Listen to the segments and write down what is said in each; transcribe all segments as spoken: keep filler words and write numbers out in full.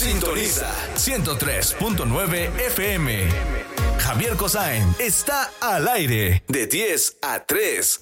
Sintoniza ciento tres punto nueve F M. Javier Cosain está al aire de diez a tres.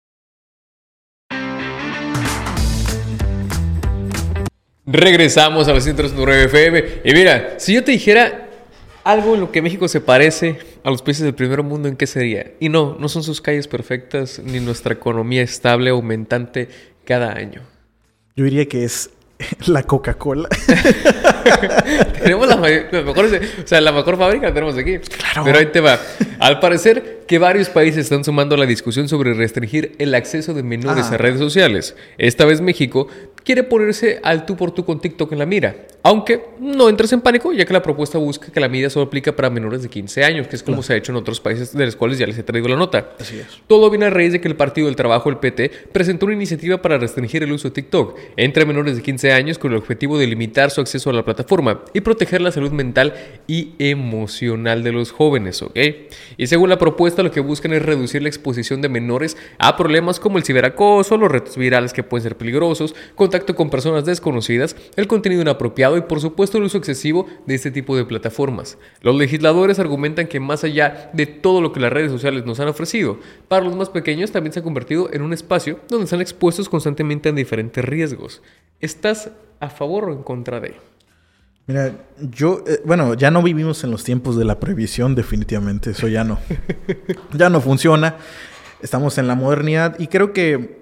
Regresamos a los ciento tres punto nueve F M. Y mira, si yo te dijera algo en lo que México se parece a los países del primer mundo, ¿en qué sería? Y no, no son sus calles perfectas ni nuestra economía estable aumentante cada año. Yo diría que es la Coca-Cola. Tenemos la, la mejor, o sea, la mejor fábrica la tenemos aquí. Claro. Pero ahí te va. Al parecer que varios países están sumando a la discusión sobre restringir el acceso de menores Ah. a redes sociales. Esta vez México quiere ponerse al tú por tú con TikTok en la mira. Aunque no entres en pánico, ya que la propuesta busca que la medida solo aplica para menores de quince años, que es como Claro. se ha hecho en otros países de los cuales ya les he traído la nota. Así es. Todo viene a raíz de que el Partido del Trabajo, el P T, presentó una iniciativa para restringir el uso de TikTok entre menores de quince años con el objetivo de limitar su acceso a la plataforma y proteger la salud mental y emocional de los jóvenes, ¿ok? Y según la propuesta, lo que buscan es reducir la exposición de menores a problemas como el ciberacoso, los retos virales que pueden ser peligrosos, contacto con personas desconocidas, el contenido inapropiado y, por supuesto, el uso excesivo de este tipo de plataformas. Los legisladores argumentan que más allá de todo lo que las redes sociales nos han ofrecido, para los más pequeños también se ha convertido en un espacio donde están expuestos constantemente a diferentes riesgos. ¿Estás a favor o en contra de? Mira, yo, eh, bueno, ya no vivimos en los tiempos de la prohibición, definitivamente. Eso ya no. Ya no funciona. Estamos en la modernidad y creo que,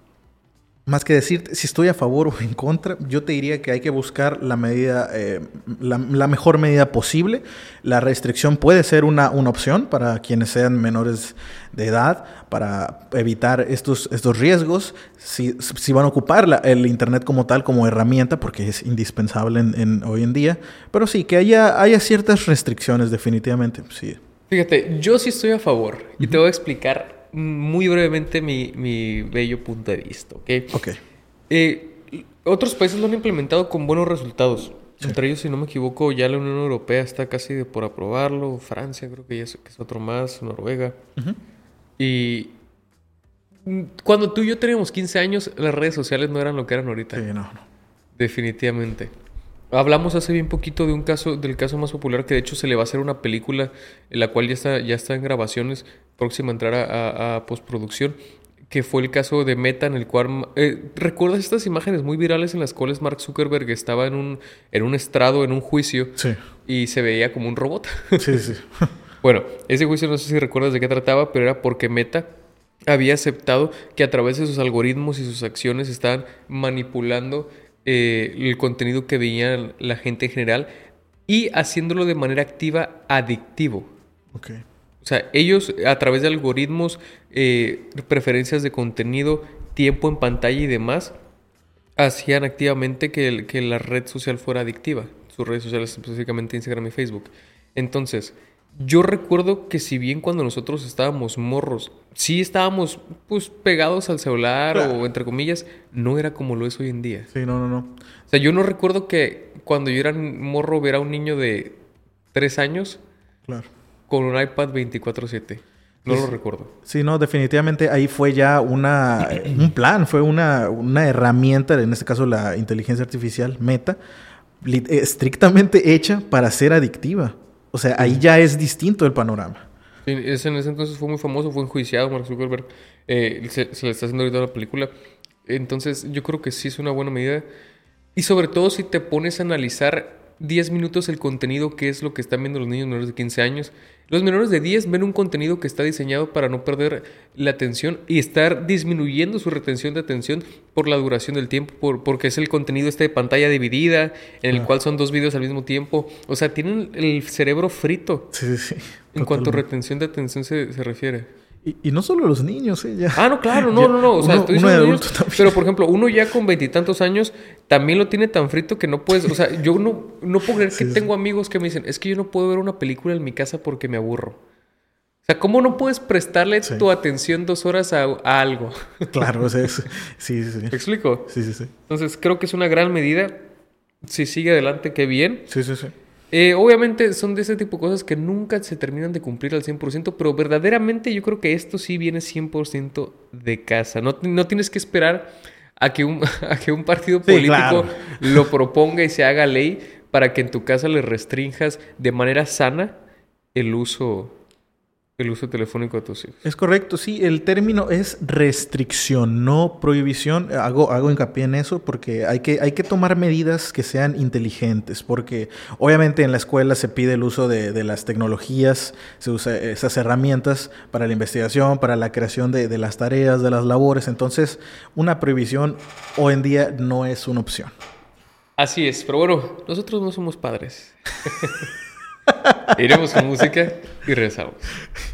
más que decir si estoy a favor o en contra, yo te diría que hay que buscar la medida, eh, la, la mejor medida posible. La restricción puede ser una, una opción para quienes sean menores de edad, para evitar estos, estos riesgos, si, si van a ocupar la, el Internet como tal, como herramienta, porque es indispensable en, en, hoy en día. Pero sí, que haya, haya ciertas restricciones, definitivamente, sí. Fíjate, yo sí estoy a favor y uh-huh. te voy a explicar muy brevemente mi, mi bello punto de vista, ¿ok? Ok. Eh, otros países lo han implementado con buenos resultados. Sí. Entre ellos, si no me equivoco, ya la Unión Europea está casi de por aprobarlo. Francia creo que ya es, que es otro más, Noruega. Uh-huh. Y cuando tú y yo teníamos quince años, las redes sociales no eran lo que eran ahorita. Sí, no, no. Definitivamente. Hablamos hace bien poquito de un caso, del caso más popular, que de hecho se le va a hacer una película, en la cual ya está, ya está en grabaciones, próxima a entrar a, a, a postproducción, que fue el caso de Meta, en el cual... Eh, ¿recuerdas estas imágenes muy virales en las cuales Mark Zuckerberg estaba en un, en un estrado, en un juicio, sí, y se veía como un robot? Sí, sí. Bueno, ese juicio no sé si recuerdas de qué trataba, pero era porque Meta había aceptado que a través de sus algoritmos y sus acciones estaban manipulando eh, el contenido que veía la gente en general y haciéndolo de manera activa adictivo. Ok. O sea, ellos a través de algoritmos, eh, preferencias de contenido, tiempo en pantalla y demás, hacían activamente que, el, que la red social fuera adictiva. Sus redes sociales, específicamente Instagram y Facebook. Entonces, yo recuerdo que si bien cuando nosotros estábamos morros, sí estábamos pues pegados al celular, claro, o entre comillas, no era como lo es hoy en día. Sí, no, no, no. O sea, yo no recuerdo que cuando yo era morro ver a un niño de tres años, claro, con un iPad veinticuatro siete. No sí, lo recuerdo. Sí, no, definitivamente ahí fue ya una, un plan, fue una, una herramienta, en este caso la inteligencia artificial, Meta, estrictamente hecha para ser adictiva. O sea, ahí ya es distinto el panorama. Sí, ese, en ese entonces fue muy famoso, fue enjuiciado Mark Zuckerberg. Eh, se, se le está haciendo ahorita la película. Entonces, yo creo que sí es una buena medida. Y sobre todo si te pones a analizar diez minutos el contenido, que es lo que están viendo los niños menores de quince años. Los menores de diez ven un contenido que está diseñado para no perder la atención y estar disminuyendo su retención de atención por la duración del tiempo, por, porque es el contenido este de pantalla dividida, en el ah. cual son dos videos al mismo tiempo. O sea, tienen el cerebro frito. Sí, sí, sí. En Totalmente. Cuanto a retención de atención se, se refiere. Y, y no solo los niños, ¿eh? Ya. Ah, no, claro, no, no, no. O sea, uno, estoy uno de niños, adulto también. Pero, por ejemplo, uno ya con veintitantos años también lo tiene tan frito que no puedes... O sea, yo no, no puedo creer que sí, tengo sí. amigos que me dicen, es que yo no puedo ver una película en mi casa porque me aburro. O sea, ¿cómo no puedes prestarle sí. tu atención dos horas a, a algo? Claro, o sea, es, sí, sí, sí. ¿Me explico? Sí, sí, sí. Entonces, creo que es una gran medida. Si sigue adelante, qué bien. Sí, sí, sí. Eh, obviamente son de ese tipo de cosas que nunca se terminan de cumplir al cien por ciento, pero verdaderamente yo creo que esto sí viene cien por ciento de casa. No, no tienes que esperar a que un, a que un partido político sí, claro. lo proponga y se haga ley para que en tu casa le restrinjas de manera sana el uso, el uso telefónico de tus hijos. Es correcto, sí. El término es restricción, no prohibición. Hago, hago hincapié en eso porque hay que, hay que tomar medidas que sean inteligentes. Porque obviamente en la escuela se pide el uso de, de las tecnologías, se usa esas herramientas para la investigación, para la creación de, de las tareas, de las labores. Entonces, una prohibición hoy en día no es una opción. Así es, pero bueno, nosotros no somos padres. Iremos con música y regresamos.